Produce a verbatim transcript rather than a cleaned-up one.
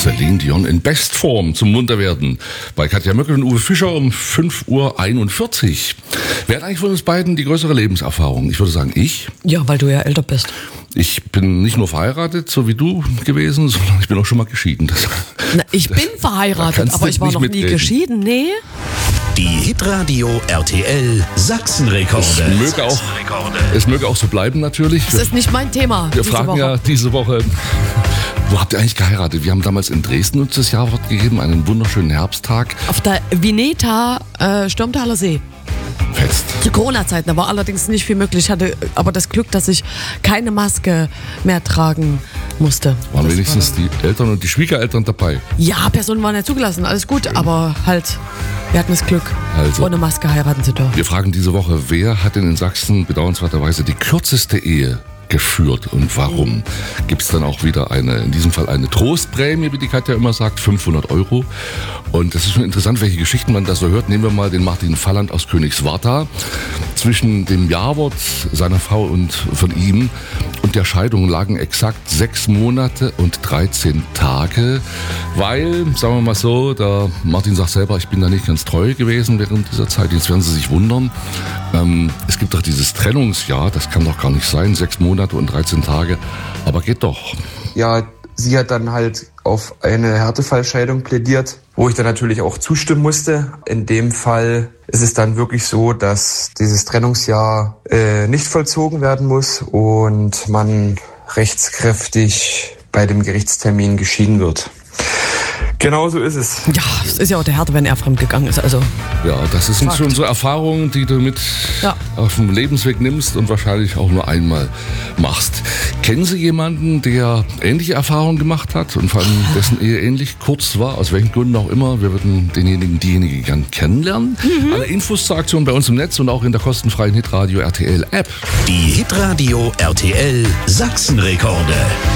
Celine Dion in Bestform zum Munterwerden. Bei Katja Möckel und Uwe Fischer um fünf Uhr einundvierzig. Wer hat eigentlich von uns beiden die größere Lebenserfahrung? Ich würde sagen, ich. Ja, weil du ja älter bist. Ich bin nicht nur verheiratet, so wie du gewesen, sondern ich bin auch schon mal geschieden. Das, Na, ich bin verheiratet, aber ich war noch nie mitreden. geschieden, nee. Die Hitradio R T L Sachsenrekorde. Es möge auch, es möge auch so bleiben natürlich. Das ist nicht mein Thema. Wir diese fragen Woche. ja diese Woche, wo habt ihr eigentlich geheiratet? Wir haben damals in Dresden uns das Jawort gegeben, einen wunderschönen Herbsttag. Auf der Vineta äh, Sturmtaler See. Fest. Zu Corona-Zeiten, da war allerdings nicht viel möglich. Ich hatte aber das Glück, dass ich keine Maske mehr tragen musste. Waren Das wenigstens war die Eltern und die Schwiegereltern dabei. Ja, Personen waren ja zugelassen, alles gut, aber halt, wir hatten das Glück, Also. ohne Maske heiraten zu dürfen. Wir fragen diese Woche, wer hat denn in Sachsen bedauernswerterweise die kürzeste Ehe geführt und warum? Gibt es dann auch wieder eine, in diesem Fall eine Trostprämie, wie die Katja immer sagt, fünfhundert Euro. Und das ist schon interessant, welche Geschichten man da so hört. Nehmen wir mal den Martin Falland aus Königswartha. Zwischen dem Jawort seiner Frau und von ihm und der Scheidung lagen exakt sechs Monate und dreizehn Tage, weil, sagen wir mal so, der Martin sagt selber, ich bin da nicht ganz treu gewesen während dieser Zeit. Jetzt werden Sie sich wundern. Ähm, es gibt doch dieses Trennungsjahr, das kann doch gar nicht sein, sechs Monate und dreizehn Tage, aber geht doch. Ja, sie hat dann halt auf eine Härtefallscheidung plädiert, wo ich dann natürlich auch zustimmen musste. In dem Fall ist es dann wirklich so, dass dieses Trennungsjahr äh, nicht vollzogen werden muss und man rechtskräftig bei dem Gerichtstermin geschieden wird. Genau so ist es. Ja, es ist ja auch der Härte, wenn er fremdgegangen ist. Also Ja, das sind Fakt. schon so Erfahrungen, die du mit Ja. auf dem Lebensweg nimmst und wahrscheinlich auch nur einmal machst. Kennen Sie jemanden, der ähnliche Erfahrungen gemacht hat und vor allem dessen Ehe ähnlich kurz war, aus welchen Gründen auch immer? Wir würden denjenigen, diejenige gern kennenlernen. Mhm. Alle Infos zur Aktion bei uns im Netz und auch in der kostenfreien Hitradio R T L App. Die Hitradio R T L Sachsenrekorde.